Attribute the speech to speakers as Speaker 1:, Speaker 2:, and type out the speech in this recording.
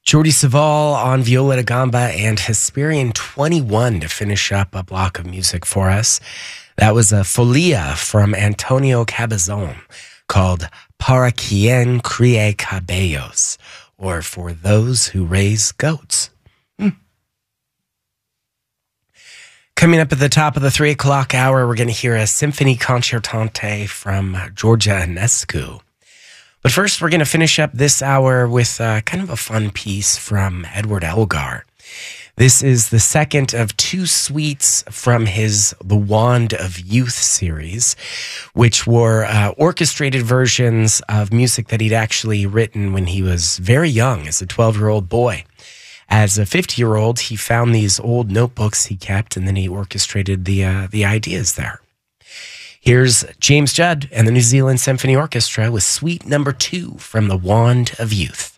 Speaker 1: Jordi Savall on viola da gamba and Hesperian 21 to finish up a block of music for us. That was a Folia from Antonio Cabezon called Para Quien Crie Cabellos, or For Those Who Raise Goats. Coming up at the top of the 3 o'clock hour, we're going to hear a Symphony Concertante from Georgia Enescu. But first, we're going to finish up this hour with kind of a fun piece from Edward Elgar. This is the second of 2 suites from his The Wand of Youth series, which were orchestrated versions of music that he'd actually written when he was very young, as a 12-year-old boy. As a 50-year-old, he found these old notebooks he kept, and then he orchestrated the ideas there. Here's James Judd and the New Zealand Symphony Orchestra with Suite Number 2 from The Wand of Youth.